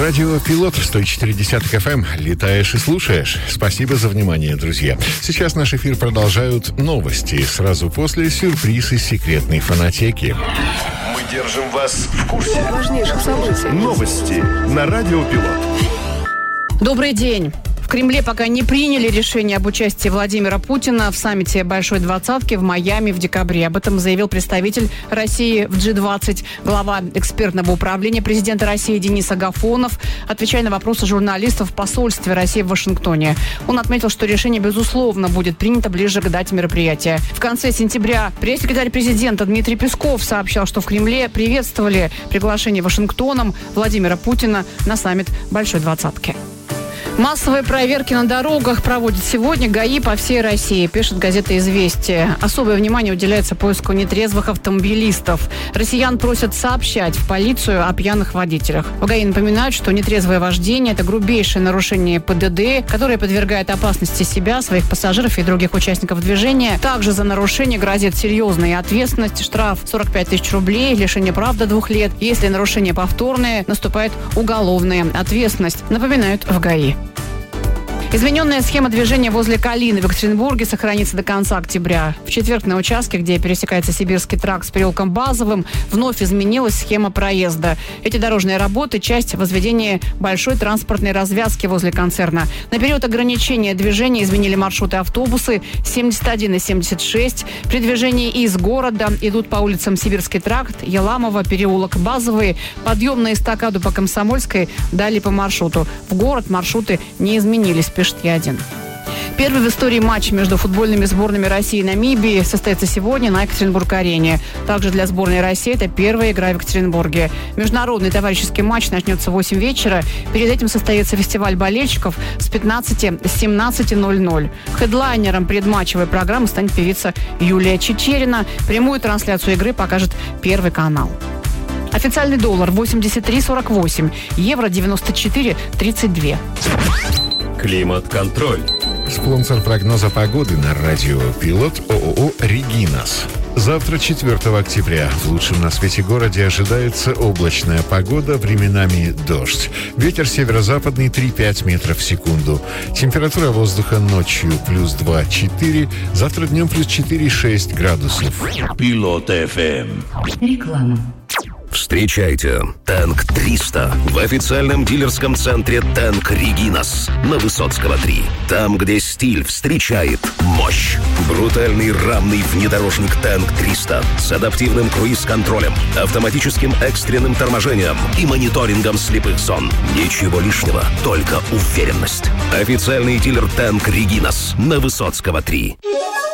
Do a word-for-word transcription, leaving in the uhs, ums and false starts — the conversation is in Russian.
Радио Пилот сто четыре десятых эф эм. Летаешь и слушаешь. Спасибо за внимание, друзья. Сейчас наш эфир продолжают новости. Сразу после сюрприз из секретной фонотеки. Мы держим вас в курсе важнейших событий. Новости на Радио Пилот. Добрый день. В Кремле пока не приняли решение об участии Владимира Путина в саммите Большой Двадцатки в Майами в декабре. Об этом заявил представитель России в джи двадцать, глава экспертного управления президента России Денис Агафонов, отвечая на вопросы журналистов в посольстве России в Вашингтоне. Он отметил, что решение, безусловно, будет принято ближе к дате мероприятия. В конце сентября пресс-секретарь президента Дмитрий Песков сообщал, что в Кремле приветствовали приглашение Вашингтоном Владимира Путина на саммит Большой Двадцатки. Массовые проверки на дорогах проводит сегодня ГАИ по всей России, пишет газета «Известия». Особое внимание уделяется поиску нетрезвых автомобилистов. Россиян просят сообщать в полицию о пьяных водителях. В ГАИ напоминают, что нетрезвое вождение – это грубейшее нарушение пэ дэ дэ, которое подвергает опасности себя, своих пассажиров и других участников движения. Также за нарушение грозит серьезная ответственность, штраф сорок пять тысяч рублей, лишение прав до двух лет. Если нарушение повторное, наступает уголовная ответственность, напоминают в ГАИ. Измененная схема движения возле Калины в Екатеринбурге сохранится до конца октября. В четверг на участке, где пересекается Сибирский тракт с переулком Базовым, вновь изменилась схема проезда. Эти дорожные работы – часть возведения большой транспортной развязки возле концерна. На период ограничения движения изменили маршруты автобусы семьдесят один и семьдесят шесть. При движении из города идут по улицам Сибирский тракт, Еламово, переулок Базовый, подъем на эстакаду по Комсомольской, далее по маршруту. В город маршруты не изменились, пишет Я один. Первый в истории матч между футбольными сборными России и Намибии состоится сегодня на Екатеринбург-арене. Также для сборной России это первая игра в Екатеринбурге. Международный товарищеский матч начнется в восемь вечера. Перед этим состоится фестиваль болельщиков с пятнадцати до семнадцати ноль-ноль. Хедлайнером предматчевой программы станет певица Юлия Чичерина. Прямую трансляцию игры покажет Первый канал. Официальный доллар восемьдесят три сорок восемь, евро девяносто четыре тридцать два. Климат-контроль. Спонсор прогноза погоды на Радио Пилот ООО «Регинас». Завтра, четвёртого октября, в лучшем на свете городе ожидается облачная погода, временами дождь. Ветер северо-западный три-пять метров в секунду. Температура воздуха ночью плюс два-четыре, завтра днем плюс четыре-шесть градусов. Пилот эф эм. Реклама. Встречайте «Тэнк триста» в официальном дилерском центре «Тэнк Регинас» на Высоцкого три. Там, где стиль встречает мощь. Брутальный рамный внедорожник «Тэнк триста» с адаптивным круиз-контролем, автоматическим экстренным торможением и мониторингом слепых зон. Ничего лишнего, только уверенность. Официальный дилер «Тэнк Регинас» на Высоцкого три.